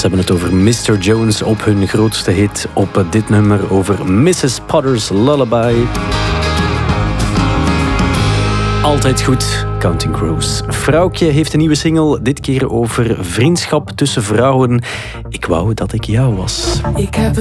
hebben het over Mr. Jones op hun grootste hit. Op dit nummer over Mrs. Potter's Lullaby. Altijd goed, Counting Crows. Vrouwtje heeft een nieuwe single, dit keer over vriendschap tussen vrouwen. Ik wou dat ik jou was.